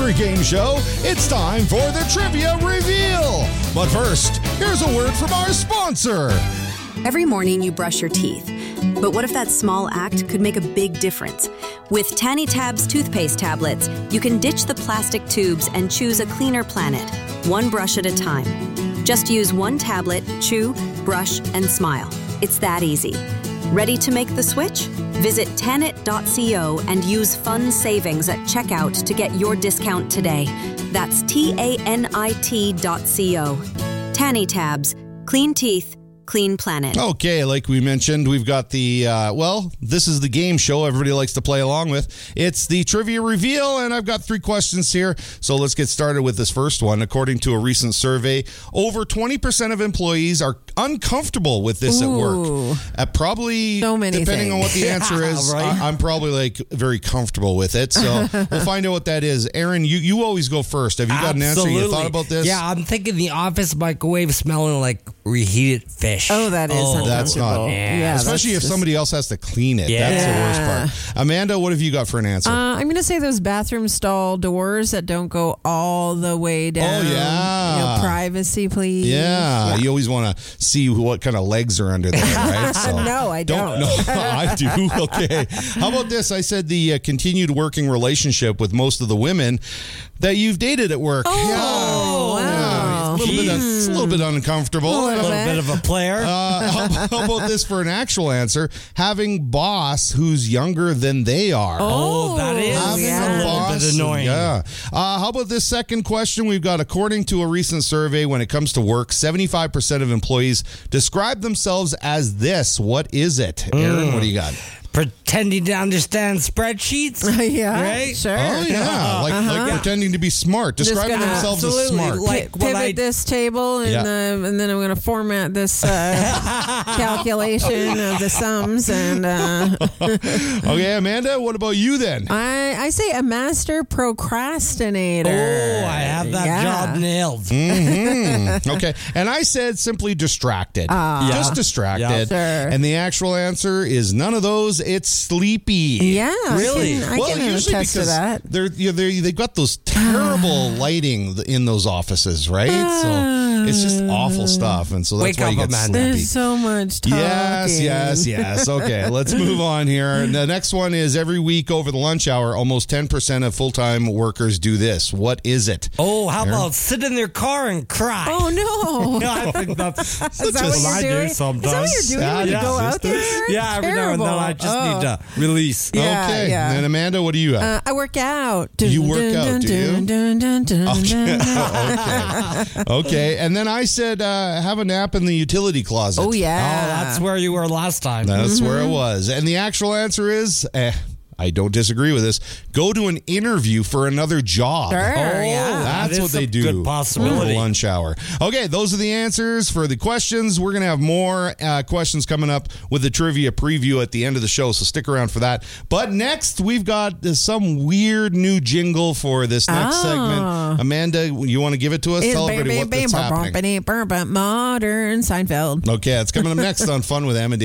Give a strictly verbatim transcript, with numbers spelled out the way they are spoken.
every game show, it's time for the Trivia Reveal. But first, here's a word from our sponsor. Every morning you brush your teeth. But what if that small act could make a big difference? With Tanny Tabs toothpaste tablets, you can ditch the plastic tubes and choose a cleaner planet, one brush at a time. Just use one tablet, chew, brush, and smile. It's that easy. Ready to make the switch? Visit tanit dot co and use fun savings at checkout to get your discount today. That's T A N I T dot co. Tanny Tabs. Clean teeth. Clean planet. Okay, like we mentioned, we've got the, uh, well, this is the game show everybody likes to play along with. It's the Trivia Reveal, and I've got three questions here. So let's get started with this first one. According to a recent survey, over twenty percent of employees are uncomfortable with this Ooh. at work. Uh, probably, so many depending things. on what the answer Yeah, is, right? I- I'm probably like very comfortable with it. So we'll find out what that is. Aaron, you, you always go first. Have you got an answer? You thought about this? Yeah, I'm thinking the office microwave smelling like reheated fish. Oh, that is Oh, That's not, uncomfortable. Yeah, especially if that's just- somebody else has to clean it. Yeah. That's the Yeah. worst part. Amanda, what have you got for an answer? Uh, I'm going to say those bathroom stall doors that don't go all the way down. Oh, yeah. You know, privacy, please. Yeah, you always want to see what kind of legs are under there, right? So No, I don't. No, I do. Okay. How about this? I said the uh, continued working relationship with most of the women that you've dated at work. Oh, yeah. wow. A little bit, Jeez. it's a little bit uncomfortable. A a little little bit of a player. Uh, how, how about this for an actual answer? Having boss who's younger than they are. oh, that is Having yeah. a a little boss. bit annoying. Yeah. Uh, how about this second question? We've got, according to a recent survey, when it comes to work, seventy-five percent of employees describe themselves as this. What is it? Aaron, what do you got? Pretending to understand spreadsheets. yeah, Right? sure. Oh, yeah. Like, like pretending to be smart. Just Describing gonna- themselves as absolutely, smart. like- Pi- what pivot I- this table, and, Yeah. uh, and then I'm going to format this uh, calculation of the sums. And uh, Okay, Amanda, what about you then? I, I say a master procrastinator. Oh, I have that Yeah. job nailed. Mm-hmm. Okay. And I said simply distracted. Ah. Just Yeah. distracted. Yeah. Sure. And the actual answer is none of those. It's sleepy. Yeah, Really? I can, I well, can usually attest to because that. they're, you know, they're they've got those terrible lighting in those offices, right? So it's just awful stuff, and so that's Wake why you up, get Amanda. sleepy. There's so much talking. Yes, yes, yes. Okay, let's move on here. The next one is every week over the lunch hour, almost ten percent of full-time workers do this. What is it? Oh, how Aaron? about sit in their car and cry? Oh no! Yeah, I think that's, that's Is that what what I you're doing? do sometimes. Is that what you're doing when you yeah. go out there? Yeah, every now and then I just Terrible. need to release. Yeah, okay. yeah. And Amanda, what do you have? Uh, I work out. You work out, do you? Dun, dun, dun, dun, dun. okay. Okay. And then I said uh, have a nap in the utility closet. Oh Oh, yeah. that's where you were last time. That's where it was. And the actual answer is, eh, I don't disagree with this. Go to an interview for another job. Sure, Oh, yeah. that That's is what they a do. good possibility. over lunch hour. Okay, those are the answers for the questions. We're going to have more uh, questions coming up with the trivia preview at the end of the show, so stick around for that. But next, we've got uh, some weird new jingle for this next Oh. segment. Amanda, you want to give it to us? It's Tell everybody what that's happening. Modern Seinfeld. Okay, it's coming up next on Fun with Em and Dave.